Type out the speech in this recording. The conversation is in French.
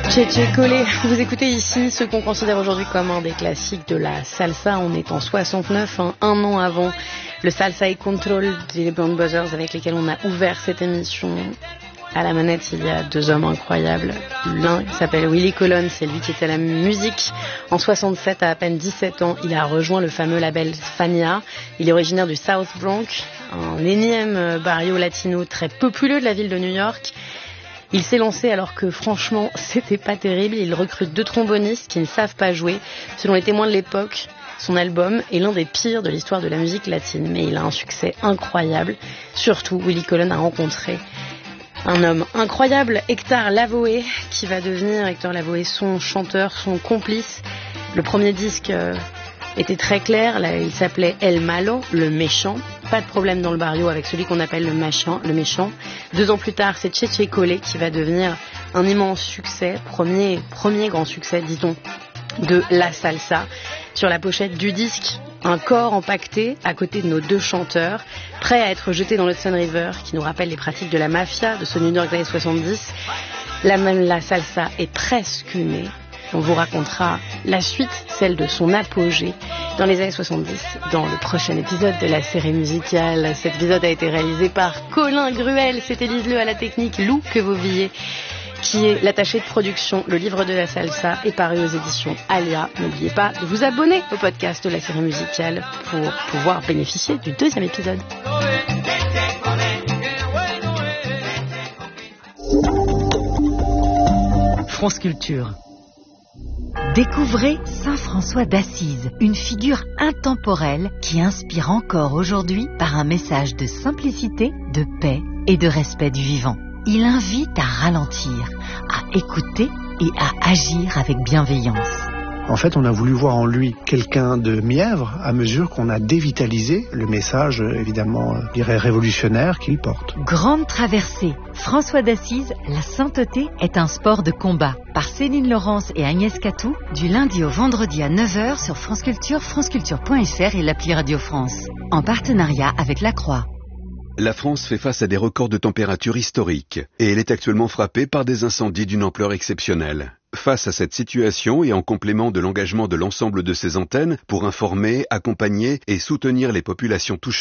Cheche Collé, vous écoutez ici ce qu'on considère aujourd'hui comme un des classiques de la salsa. On est en 69, un an avant le Salsa y Control des Band Brothers avec lesquels on a ouvert cette émission. À la manette, il y a deux hommes incroyables. L'un s'appelle Willie Colon, c'est lui qui était à la musique. En 67, à peine 17 ans, il a rejoint le fameux label Fania. Il est originaire du South Bronx, un énième barrio latino très populeux de la ville de New York. Il s'est lancé alors que franchement, c'était pas terrible. Il recrute deux trombonistes qui ne savent pas jouer. Selon les témoins de l'époque, son album est l'un des pires de l'histoire de la musique latine. Mais il a un succès incroyable. Surtout, Willie Colon a rencontré un homme incroyable, Héctor Lavoe, qui va devenir, Héctor Lavoe, son chanteur, son complice. Le premier disque était très clair, là, il s'appelait El Malo, le méchant. Pas de problème dans le barrio avec celui qu'on appelle le méchant. 2 ans plus tard, c'est Cheche Collé qui va devenir un immense succès, premier grand succès, disons, de la salsa. Sur la pochette du disque, un corps empaqueté à côté de nos deux chanteurs, prêts à être jetés dans l'Hudson River, qui nous rappelle les pratiques de la mafia de ce New York des années 70. La salsa est presque née. On vous racontera la suite, celle de son apogée dans les années 70, dans le prochain épisode de la série musicale. Cet épisode a été réalisé par Colin Gruel, c'est Élise Le à la technique, Lou Quevauvilliers, qui est l'attaché de production. Le livre de la salsa est paru aux éditions Alia. N'oubliez pas de vous abonner au podcast de la série musicale pour pouvoir bénéficier du 2e épisode. France Culture. Découvrez Saint François d'Assise, une figure intemporelle qui inspire encore aujourd'hui par un message de simplicité, de paix et de respect du vivant. Il invite à ralentir, à écouter et à agir avec bienveillance. En fait, on a voulu voir en lui quelqu'un de mièvre à mesure qu'on a dévitalisé le message, évidemment, je dirais révolutionnaire qu'il porte. Grande traversée. François d'Assise, la sainteté est un sport de combat. Par Céline Laurence et Agnès Catou, du lundi au vendredi à 9h sur France Culture, franceculture.fr et l'appli Radio France. En partenariat avec La Croix. La France fait face à des records de température historiques et elle est actuellement frappée par des incendies d'une ampleur exceptionnelle. Face à cette situation et en complément de l'engagement de l'ensemble de ses antennes pour informer, accompagner et soutenir les populations touchées,